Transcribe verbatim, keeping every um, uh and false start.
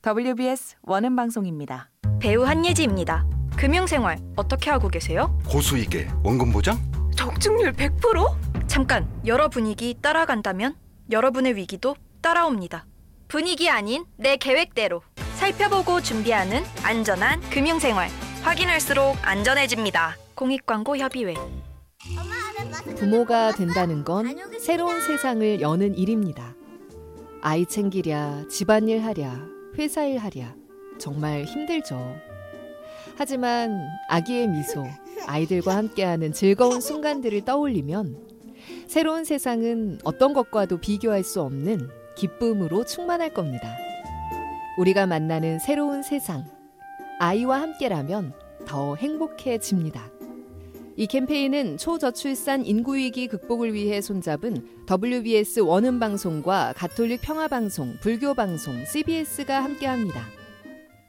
더블유비에스 원음 방송입니다. 배우 한예지입니다. 금융생활 어떻게 하고 계세요? 고수익에 원금 보장? 적중률 백 퍼센트? 잠깐, 여러 분위기 따라간다면 여러분의 위기도 따라옵니다. 분위기 아닌 내 계획대로 살펴보고 준비하는 안전한 금융생활. 확인할수록 안전해집니다. 공익광고협의회. 부모가 된다는 건 새로운 세상을 여는 일입니다. 아이 챙기랴, 집안일 하랴, 회사일 하랴. 정말 힘들죠. 하지만 아기의 미소, 아이들과 함께하는 즐거운 순간들을 떠올리면 새로운 세상은 어떤 것과도 비교할 수 없는 기쁨으로 충만할 겁니다. 우리가 만나는 새로운 세상, 아이와 함께라면 더 행복해집니다. 이 캠페인은 초저출산 인구위기 극복을 위해 손잡은 더블유비에스 원음방송과 가톨릭 평화방송, 불교방송, 씨비에스가 함께합니다.